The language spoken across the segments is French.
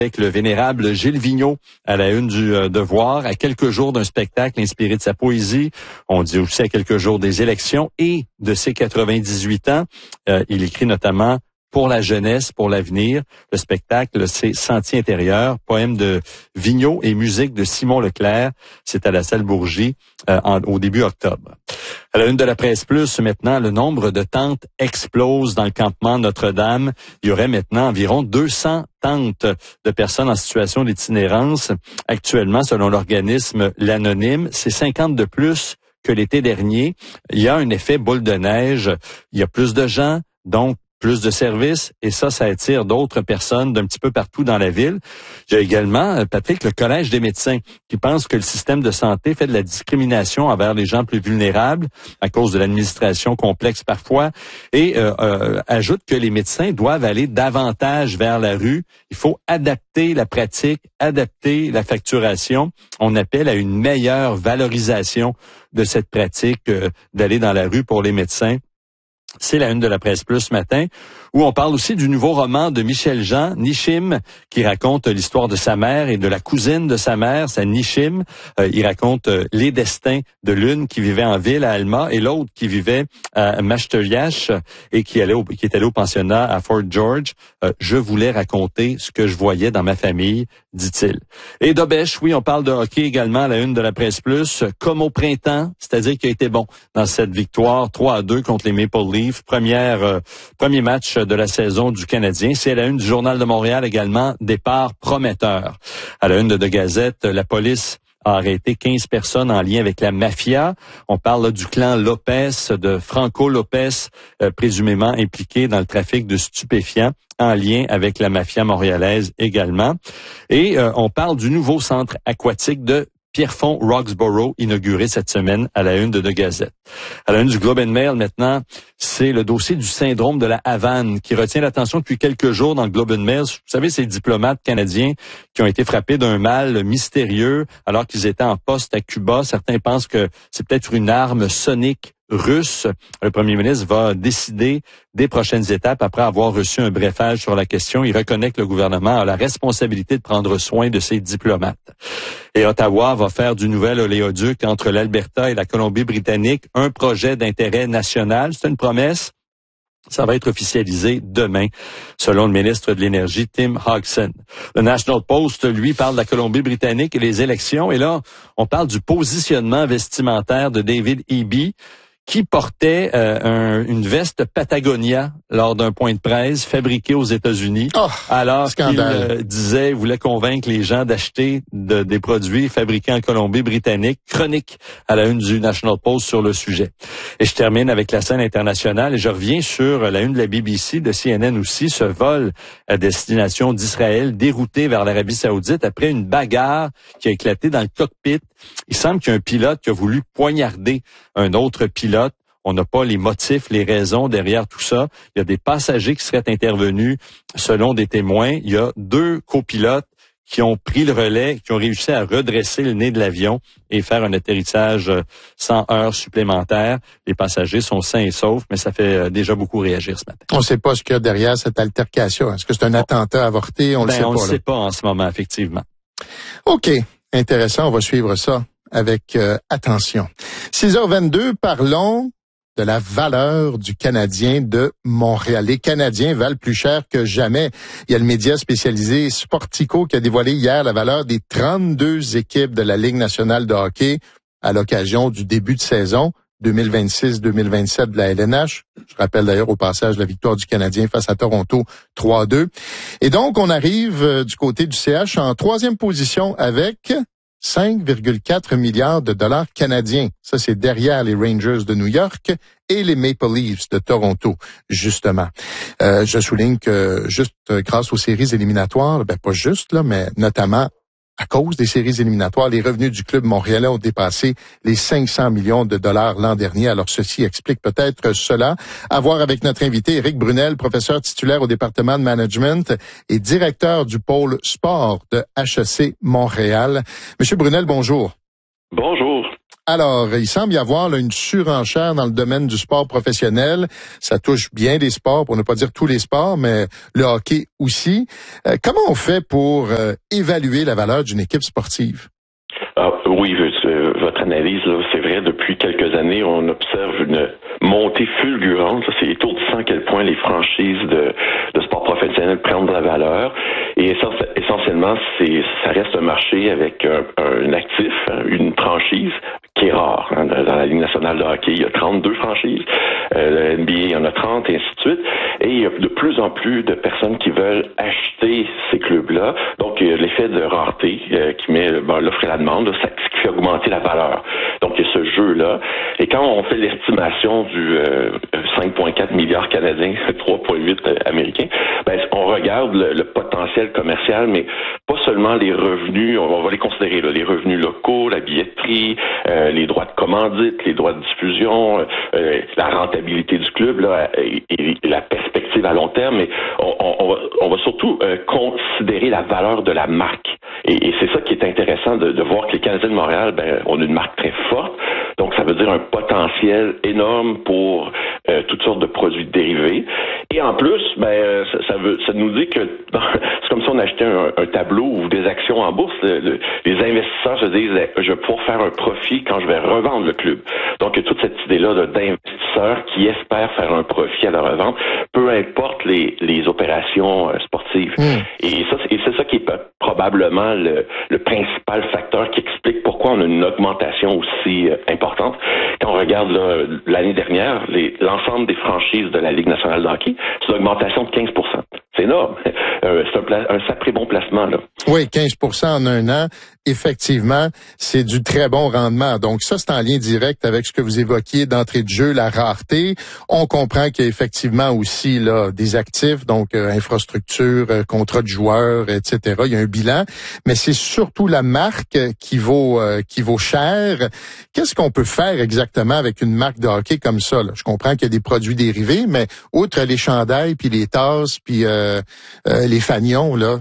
avec le vénérable Gilles Vigneault à la une du Devoir, à quelques jours d'un spectacle inspiré de sa poésie. On dit aussi à quelques jours des élections et de ses 98 ans. Il écrit notamment pour la jeunesse, pour l'avenir. Le spectacle, c'est Sentier intérieur, poème de Vigneault et musique de Simon Leclerc. C'est à la salle Bourgie au début octobre. À la une de la Presse Plus, maintenant, le nombre de tentes explose dans le campement Notre-Dame. Il y aurait maintenant environ 200 tentes de personnes en situation d'itinérance. Actuellement, selon l'organisme L'Anonyme, c'est 50 de plus que l'été dernier. Il y a un effet boule de neige. Il y a plus de gens, donc plus de services, et ça attire d'autres personnes d'un petit peu partout dans la ville. Il y a également, Patrick, le Collège des médecins qui pense que le système de santé fait de la discrimination envers les gens plus vulnérables à cause de l'administration complexe parfois, et ajoute que les médecins doivent aller davantage vers la rue. Il faut adapter la pratique, adapter la facturation. On appelle à une meilleure valorisation de cette pratique d'aller dans la rue pour les médecins. C'est la une de la Presse Plus ce matin, où on parle aussi du nouveau roman de Michel Jean, Nishim, qui raconte l'histoire de sa mère et de la cousine de sa mère, sa Nishim. Il raconte les destins de l'une qui vivait en ville à Alma et l'autre qui vivait à Mashteliash et qui est allée au pensionnat à Fort George. Je voulais raconter ce que je voyais dans ma famille, dit-il. Et Dobèche, oui, on parle de hockey également à la une de la Presse Plus, comme au printemps, c'est-à-dire qu'il a été bon dans cette victoire 3-2 contre les Maple Leafs. Premier match de la saison du Canadien. C'est à la une du Journal de Montréal également, départ prometteur. À la une de Gazette, la police a arrêté 15 personnes en lien avec la mafia. On parle là, du clan Lopez, de Franco Lopez, présumément impliqué dans le trafic de stupéfiants en lien avec la mafia montréalaise également. Et on parle du nouveau centre aquatique de Pierrefonds-Roxborough, inauguré cette semaine à la une de Gazette. À la une du Globe and Mail, maintenant, c'est le dossier du syndrome de la Havane qui retient l'attention depuis quelques jours dans le Globe and Mail. Vous savez, ces diplomates canadiens qui ont été frappés d'un mal mystérieux alors qu'ils étaient en poste à Cuba. Certains pensent que c'est peut-être une arme sonique russe. Le premier ministre va décider des prochaines étapes après avoir reçu un brefage sur la question. Il reconnaît que le gouvernement a la responsabilité de prendre soin de ses diplomates. Et Ottawa va faire du nouvel oléoduc entre l'Alberta et la Colombie-Britannique un projet d'intérêt national. C'est une promesse. Ça va être officialisé demain, selon le ministre de l'Énergie, Tim Hodgson. Le National Post, lui, parle de la Colombie-Britannique et les élections. Et là, on parle du positionnement vestimentaire de David Eby, qui portait une veste Patagonia lors d'un point de presse fabriqué aux États-Unis, alors qu'il disait, voulait convaincre les gens d'acheter des produits fabriqués en Colombie-Britannique. Chronique à la une du National Post sur le sujet. Et je termine avec la scène internationale et je reviens sur la une de la BBC, de CNN aussi, ce vol à destination d'Israël dérouté vers l'Arabie Saoudite après une bagarre qui a éclaté dans le cockpit. Il semble qu'il y a un pilote qui a voulu poignarder un autre pilote. On n'a pas les motifs, les raisons derrière tout ça. Il y a des passagers qui seraient intervenus selon des témoins. Il y a 2 copilotes qui ont pris le relais, qui ont réussi à redresser le nez de l'avion et faire un atterrissage sans heures supplémentaires. Les passagers sont sains et saufs, mais ça fait déjà beaucoup réagir ce matin. On ne sait pas ce qu'il y a derrière cette altercation. Est-ce que c'est un attentat avorté? On le sait pas. On ne sait pas en ce moment, effectivement. OK. Intéressant. On va suivre ça avec attention. 6h22, parlons de la valeur du Canadien de Montréal. Les Canadiens valent plus cher que jamais. Il y a le média spécialisé Sportico qui a dévoilé hier la valeur des 32 équipes de la Ligue nationale de hockey à l'occasion du début de saison 2026-2027 de la LNH. Je rappelle d'ailleurs au passage la victoire du Canadien face à Toronto 3-2. Et donc, on arrive du côté du CH en 3e position avec 5,4 milliards de dollars canadiens. Ça, c'est derrière les Rangers de New York et les Maple Leafs de Toronto, justement. Je souligne que juste grâce aux séries éliminatoires, pas juste, là, mais notamment à cause des séries éliminatoires, les revenus du club montréalais ont dépassé les 500 millions de dollars l'an dernier. Alors, ceci explique peut-être cela. À voir avec notre invité, Éric Brunel, professeur titulaire au département de management et directeur du pôle sport de HEC Montréal. Monsieur Brunel, bonjour. Bonjour. Alors, il semble y avoir là, une surenchère dans le domaine du sport professionnel. Ça touche bien des sports, pour ne pas dire tous les sports, mais le hockey aussi. Comment on fait pour évaluer la valeur d'une équipe sportive? Oui, votre analyse, là, c'est vrai, depuis quelques années, on observe une montée fulgurante. C'est étourdissant à quel point les franchises de sport professionnel prennent de la valeur. Et essentiellement, ça reste un marché avec un actif, une franchise qui est rare. Dans la Ligue nationale de hockey, il y a 32 franchises. La NBA, il y en a 30, et ainsi de suite. Et il y a de plus en plus de personnes qui veulent acheter ces clubs-là. Donc, il y a l'effet de rareté qui met l'offre et la demande, là, qui fait augmenter la valeur. Donc, il y a ce jeu-là. Et quand on fait l'estimation du 5,4 milliards canadiens, 3,8 américains, on regarde le potentiel commercial, mais pas seulement les revenus, on va les considérer, là, les revenus locaux, la billetterie, les droits de commandite, les droits de diffusion, la rentabilité du club là, et la perspective à long terme, mais on va surtout considérer la valeur de la marque. Et c'est ça qui est intéressant de voir que les Canadiens de Montréal, on a une marque très forte, donc ça veut dire un potentiel énorme pour toutes sortes de produits dérivés. Et en plus, ça nous dit que c'est comme si on achetait un tableau ou des actions en bourse. Les investisseurs se disent, je vais pouvoir faire un profit quand je vais revendre le club. Donc, il y a toute cette idée-là d'investisseurs qui espèrent faire un profit à la revente, peu importe les opérations sportives. Et c'est ça qui est probablement le principal facteur qui explique pourquoi on a une augmentation aussi importante. Quand on regarde l'année dernière, l'ensemble des franchises de la Ligue nationale de hockey, c'est une augmentation de 15%. C'est énorme. C'est un sacré bon placement, là. Oui, 15% en un an. Effectivement, c'est du très bon rendement. Donc ça, c'est en lien direct avec ce que vous évoquiez d'entrée de jeu, la rareté. On comprend qu'il y a effectivement aussi là des actifs, donc infrastructure, contrat de joueurs, etc. Il y a un bilan, mais c'est surtout la marque qui vaut cher. Qu'est-ce qu'on peut faire exactement avec une marque de hockey comme ça, là? Je comprends qu'il y a des produits dérivés, mais outre les chandails, puis les tasses, puis les fanions, là,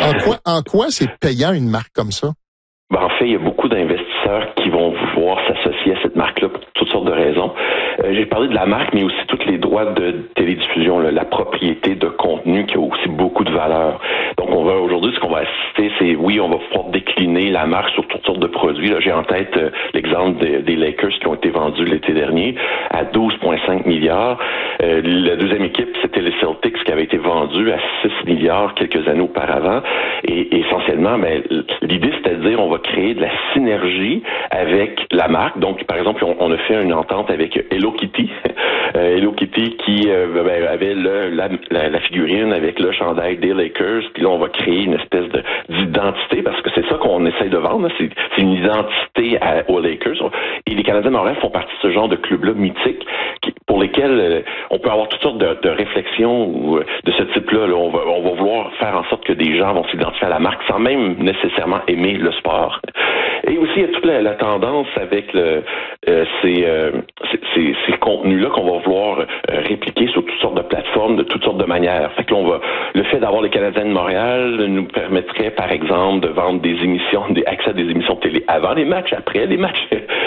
en quoi c'est payant une marque comme ça? En fait, il y a beaucoup d'investisseurs qui vont vouloir s'associer à cette marque-là pour toutes sortes de raisons. J'ai parlé de la marque, mais aussi tous les droits de télédiffusion, la propriété de contenu qui a aussi beaucoup de valeur. Donc, aujourd'hui, ce qu'on va assister, c'est, oui, on va pouvoir décliner la marque sur toutes sortes de produits. Là, j'ai en tête l'exemple des Lakers qui ont été vendus l'été dernier à 12,5 milliards. La deuxième équipe, c'était les Celtics qui avait été vendue à 6 milliards quelques années auparavant. Et essentiellement, l'idée, c'était de dire, on va créer de la synergie avec la marque. Donc, par exemple, on a fait une entente avec Hello Kitty. Hello Kitty qui avait la figurine avec le chandail des Lakers. Puis là, on va créer une espèce d'identité parce que c'est ça qu'on essaye de vendre. C'est une identité aux Lakers. Et les Canadiens de Montréal font partie de ce genre de club-là mythique pour lesquels on peut avoir toutes sortes de réflexions de ce type-là. Là. On va vouloir faire en sorte que des gens vont s'identifier à la marque sans même nécessairement aimer le sport. Et aussi, il y a toute la tendance avec ces contenus-là qu'on va vouloir répliquer sur toutes sortes de plateformes, de toutes sortes de manières. Fait que là, le fait d'avoir les Canadiens de Montréal nous permettrait, par exemple, de vendre accès à des émissions de télé avant les matchs, après les matchs,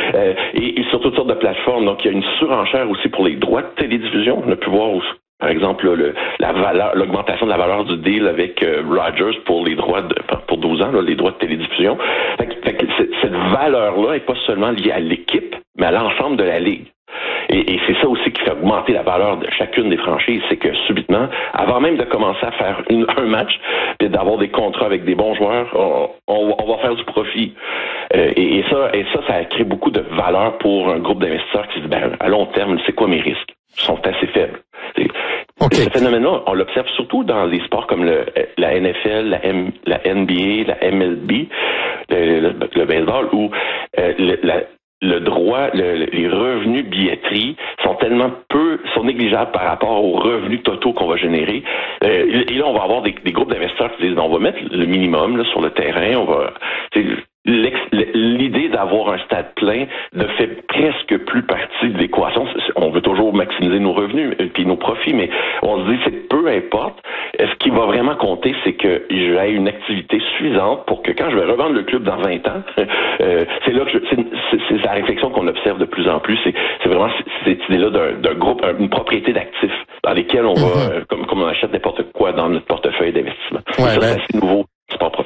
et sur toutes sortes de plateformes. Donc, il y a une surenchère aussi pour les droits de télédiffusion. On a pu voir aussi, par exemple, l'augmentation de la valeur du deal avec Rogers pour les droits pour 12 ans, les droits de télédiffusion. Fait que cette valeur-là n'est pas seulement liée à l'équipe, mais à l'ensemble de la Ligue. Et c'est ça aussi qui fait augmenter la valeur de chacune des franchises, c'est que subitement, avant même de commencer à faire un match, et d'avoir des contrats avec des bons joueurs, on va faire du profit. Et ça crée beaucoup de valeur pour un groupe d'investisseurs qui se disent, à long terme, c'est quoi mes risques? Ils sont assez faibles. Okay. Ce phénomène-là, on l'observe surtout dans des sports comme la NFL, la NBA, la MLB, le baseball, où le droit, les revenus billetterie sont sont négligeables par rapport aux revenus totaux qu'on va générer. Et là, on va avoir des groupes d'investisseurs qui disent, on va mettre le minimum là, sur le terrain, l'idée d'avoir d'avoir un stade plein ne fait presque plus partie de l'équation. On veut toujours maximiser nos revenus puis nos profits, mais on se dit c'est peu importe. Ce qui va vraiment compter, c'est que j'ai une activité suffisante pour que quand je vais revendre le club dans 20 ans, c'est là que c'est la réflexion qu'on observe de plus en plus. C'est vraiment cette idée-là d'un groupe, une propriété d'actifs dans lesquels on va, comme on achète n'importe quoi dans notre portefeuille d'investissement. Ouais, ça, c'est assez nouveau.